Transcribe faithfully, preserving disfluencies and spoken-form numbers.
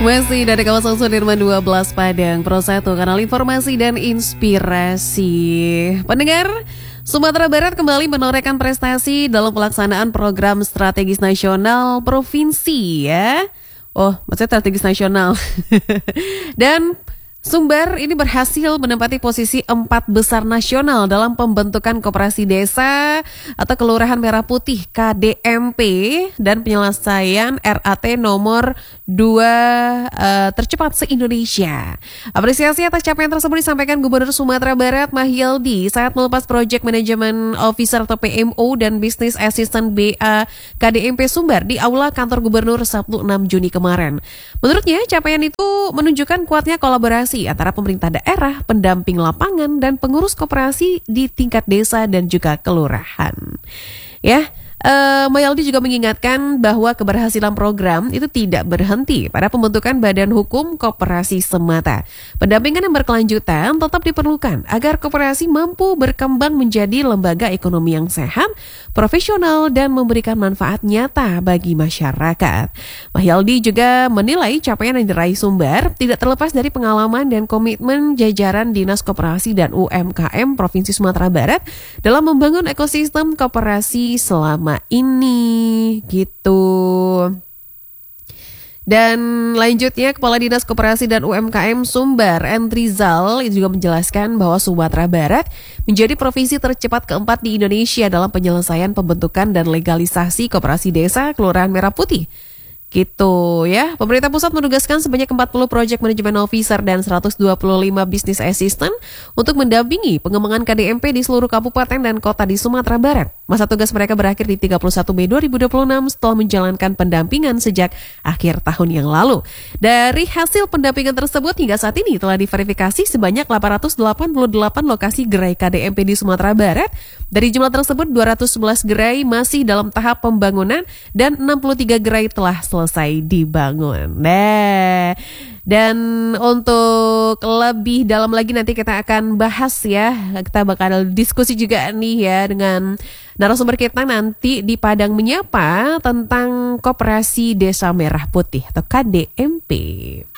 Masih dari kawasan Sudirman dua belas Padang, Pro satu, kanal informasi dan inspirasi. Pendengar, Sumatera Barat kembali menorehkan prestasi dalam pelaksanaan program strategis nasional provinsi ya. Oh, maksudnya strategis nasional. Dan Sumber ini berhasil menempati posisi empat besar nasional dalam pembentukan koperasi desa atau Kelurahan Merah Putih K D M P dan penyelesaian R A T nomor dua uh, tercepat se-Indonesia. Apresiasi atas capaian tersebut disampaikan Gubernur Sumatera Barat Mahyildi saat melepas Project Management Officer atau P M O dan Business Assistant B A K D M P Sumber di Aula Kantor Gubernur Sabtu enam Juni kemarin. Menurutnya capaian itu menunjukkan kuatnya kolaborasi antara pemerintah daerah, pendamping lapangan, dan pengurus koperasi di tingkat desa dan juga kelurahan. Ya, uh, Mahyildi juga mengingatkan bahwa keberhasilan program itu tidak berhenti pada pembentukan badan hukum koperasi semata. Pendampingan yang berkelanjutan tetap diperlukan agar koperasi mampu berkembang menjadi lembaga ekonomi yang sehat, profesional, dan memberikan manfaat nyata bagi masyarakat. Mahyildi juga menilai capaian yang diraih Sumber tidak terlepas dari pengalaman dan komitmen jajaran Dinas Koperasi dan U M K M Provinsi Sumatera Barat dalam membangun ekosistem koperasi selama ini, gitu. Dan lanjutnya, Kepala Dinas Koperasi dan U M K M Sumber, Endrizal, juga menjelaskan bahwa Sumatera Barat menjadi provinsi tercepat keempat di Indonesia dalam penyelesaian pembentukan dan legalisasi koperasi desa Kelurahan Merah Putih. Gitu ya. Pemerintah pusat menugaskan sebanyak empat puluh Project Management Officer dan seratus dua puluh lima Business Assistant untuk mendampingi pengembangan K D M P di seluruh kabupaten dan kota di Sumatera Barat. Masa tugas mereka berakhir di tiga puluh satu Mei dua ribu dua puluh enam setelah menjalankan pendampingan sejak akhir tahun yang lalu. Dari hasil pendampingan tersebut hingga saat ini telah diverifikasi sebanyak delapan ratus delapan puluh delapan lokasi gerai K D M P di Sumatera Barat. Dari jumlah tersebut dua ratus sebelas gerai masih dalam tahap pembangunan dan enam puluh tiga gerai telah selesai dibangun. Nah, dan untuk lebih dalam lagi nanti kita akan bahas ya. Kita bakal diskusi juga nih ya dengan narasumber kita nanti di Padang Menyapa tentang Koperasi Desa Merah Putih atau K D M P.